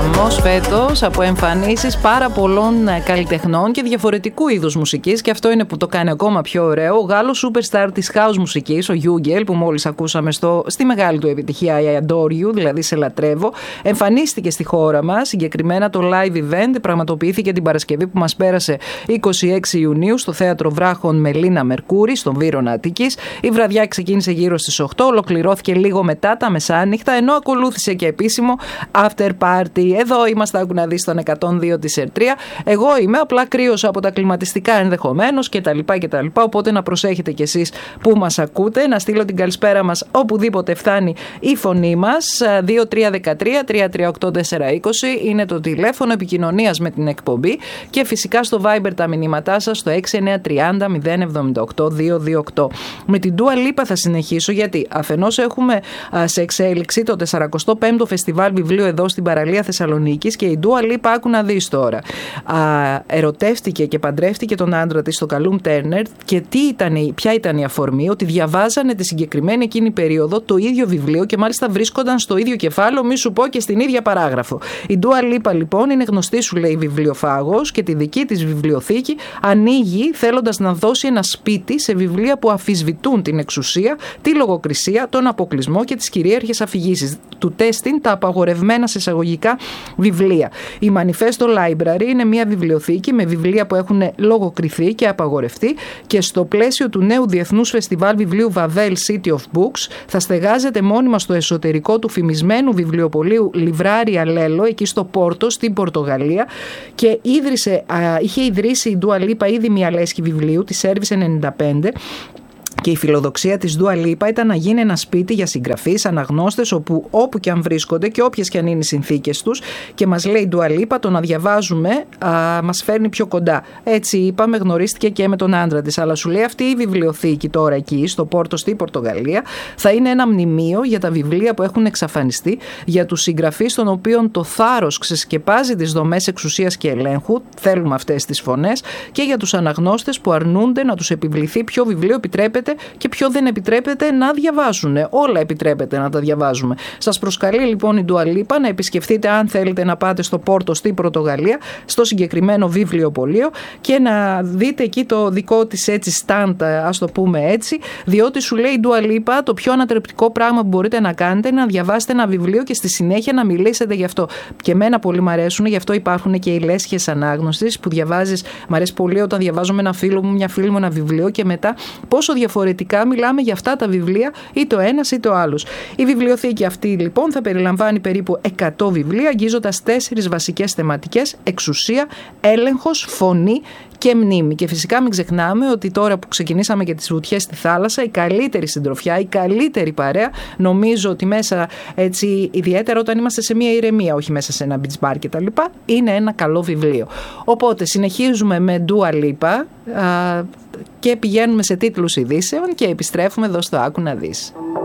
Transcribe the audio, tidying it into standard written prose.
χαμός φέτος από εμφανίσεις πάρα πολλών καλλιτεχνών και διαφορετικού είδους μουσικής, και αυτό είναι που το κάνει ακόμα πιο ωραίο. Ο Γάλλος superstar της house μουσικής, ο Γιούγκελ, που μόλις ακούσαμε στη μεγάλη του επιτυχία I Adore You, δηλαδή σε λατρεύω, εμφανίστηκε στη χώρα μας. Συγκεκριμένα το live event πραγματοποιήθηκε την Παρασκευή που μας πέρασε 26 Ιουνίου στο Θέατρο Βράχων Μελίνα Μερκούρη, στον Βύρωνα Αττικής. Η βραδιά ξεκίνησε γύρω στις 8, ολοκληρώθηκε λίγο μετά τα μεσάνυχτα, ενώ ακολούθησε και επίσημο after party. Εδώ είμαστε, άκου να δεις, στον 102 της ΕΡΤΡΙΑ. Εγώ είμαι, απλά κρύωσα από τα κλιματιστικά ενδεχομένως κτλ. Οπότε να προσέχετε κι εσείς που μας ακούτε. Να στείλω την καλησπέρα μας οπουδήποτε φτάνει η φωνή μας. 2313-338-420 είναι το τηλέφωνο επικοινωνίας με την εκπομπή, και φυσικά στο Viber τα μηνύματά σας στο 6930-078-228. Με την Dua Lipa θα συνεχίσω, γιατί αφενός έχουμε σε εξέλιξη το 45ο Φεστιβάλ Βιβλίου εδώ στην παραλία Θεσσαλονίκης, και η Dua Lipa, άκου να δεις τώρα, ερωτεύτηκε και παντρεύτηκε τον άντρα της, τον Καλούμ Τέρνερ, και ποια ήταν η αφορμή? Ότι διαβάζανε τη συγκεκριμένη εκείνη περίοδο το ίδιο βιβλίο, και μάλιστα βρίσκονταν στο ίδιο κεφάλαιο, μη σου πω και στην ίδια παράγραφο. Η Dua Lipa λοιπόν είναι γνωστή, σου λέει, βιβλιοφάγος, και τη δική της βιβλιοθήκη ανοίγει θέλοντας να δώσει ένα σπίτι σε βιβλία που αμφισβητούν την εξουσία, τη λογοκρισία, τον αποκλεισμό και τις κυρίαρχες αφηγήσεις του τέστην, τα απαγορευμένα σε εισαγωγικά βιβλία. Η Manifesto Library είναι μια βιβλιοθήκη με βιβλία που έχουν λογοκριθεί και απαγορευτεί, και στο πλαίσιο του νέου Διεθνούς Φεστιβάλ Βιβλίου Βαβέλ City of Books θα στεγάζεται μόνιμα στο εσωτερικό του φημισμένου βιβλιοπωλείου Livraria Lello, εκεί στο Πόρτο, στην Πορτογαλία, και είχε ιδρύσει η Dua Lipa ήδη μια λέσχη βιβλίου, τη Service 95. Και η φιλοδοξία της Dua Lipa ήταν να γίνει ένα σπίτι για συγγραφείς, αναγνώστες, όπου και αν βρίσκονται και όποιες και αν είναι οι συνθήκες τους. Και μας λέει η Dua Lipa, το να διαβάζουμε μας φέρνει πιο κοντά. Έτσι είπαμε, γνωρίστηκε και με τον άντρα της. Αλλά σου λέει, αυτή η βιβλιοθήκη τώρα εκεί στο Πόρτο, στη Πορτογαλία, θα είναι ένα μνημείο για τα βιβλία που έχουν εξαφανιστεί, για τους συγγραφείς των οποίων το θάρρος ξεσκεπάζει τις δομές εξουσίας και ελέγχου. Θέλουμε αυτές τις φωνές. Και για τους αναγνώστες που αρνούνται να τους επιβληθεί ποιο βιβλίο επιτρέπεται και ποιο δεν επιτρέπεται να διαβάζουν. Όλα επιτρέπεται να τα διαβάζουμε. Σας προσκαλεί λοιπόν η Dua Lipa να επισκεφτείτε, αν θέλετε, να πάτε στο Πόρτο, στην Πορτογαλία, στο συγκεκριμένο βιβλιοπωλείο, και να δείτε εκεί το δικό της έτσι stand, ας το πούμε έτσι, διότι σου λέει η Dua Lipa, το πιο ανατρεπτικό πράγμα που μπορείτε να κάνετε είναι να διαβάσετε ένα βιβλίο και στη συνέχεια να μιλήσετε γι' αυτό. Και εμένα πολύ μ' αρέσουν, γι' αυτό υπάρχουν και οι λέσχες ανάγνωσης που διαβάζεις. Μ' αρέσει πολύ όταν διαβάζω με ένα φίλο μου, μια φίλη μου, ένα βιβλίο, και μετά πόσο διαφορετικά μιλάμε για αυτά τα βιβλία, ή το ένας ή το άλλος. Η βιβλιοθήκη αυτή λοιπόν θα περιλαμβάνει περίπου 100 βιβλία, αγγίζοντας 4 βασικές θεματικές: εξουσία, έλεγχος, φωνή και μνήμη. Και φυσικά μην ξεχνάμε ότι τώρα που ξεκινήσαμε και τις βουτιές στη θάλασσα, η καλύτερη συντροφιά, η καλύτερη παρέα, νομίζω ότι μέσα, έτσι, ιδιαίτερα όταν είμαστε σε μια ηρεμία, όχι μέσα σε ένα beach bar κτλ., είναι ένα καλό βιβλίο. Οπότε συνεχίζουμε με Dua Lipa και πηγαίνουμε σε τίτλους ειδήσεων και επιστρέφουμε εδώ στο Άκου να δεις.